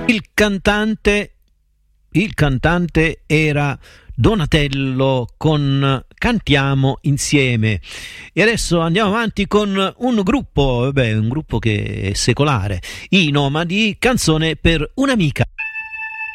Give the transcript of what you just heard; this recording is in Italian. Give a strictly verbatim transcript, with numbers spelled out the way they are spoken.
Il cantante, il cantante era Donatello con Cantiamo Insieme. E adesso andiamo avanti con un gruppo, vabbè, un gruppo che è secolare, i Nomadi, canzone per un'amica.